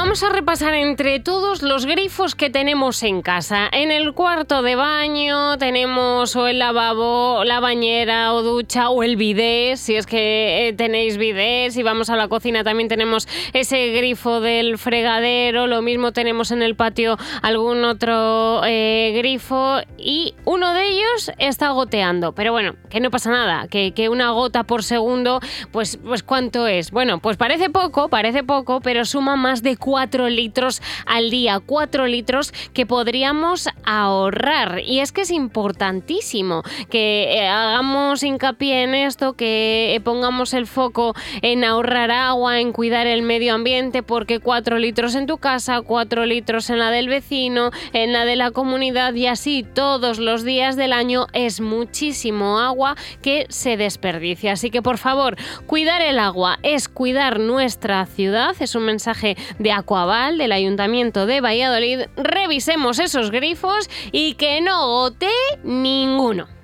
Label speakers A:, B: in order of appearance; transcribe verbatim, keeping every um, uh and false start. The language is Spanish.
A: vamos a repasar entre todos los grifos que tenemos en casa. En el cuarto de baño tenemos o el lavabo, la bañera o ducha o el bidé, si es que eh, tenéis bidé. Si vamos a la cocina también tenemos ese grifo del fregadero. Lo mismo tenemos en el patio algún otro eh, grifo y uno de ellos está goteando. Pero bueno, que no pasa nada, que, que una gota por segundo, pues, pues ¿cuánto es? Bueno, pues parece poco, parece poco, pero suma más de cuatro litros al día, cuatro litros que podríamos ahorrar. Y es que es importantísimo que eh, hagamos hincapié en esto, que eh, pongamos el foco en ahorrar agua, en cuidar el medio ambiente, porque cuatro litros en tu casa, cuatro litros en la del vecino, en la de la comunidad y así todos los días del año es muchísimo agua que se desperdicia. Así que por favor, cuidar el agua es cuidar nuestra ciudad. Es un mensaje de Aquaval, del Ayuntamiento de Valladolid. Revisemos esos grifos y que no gotee ninguno.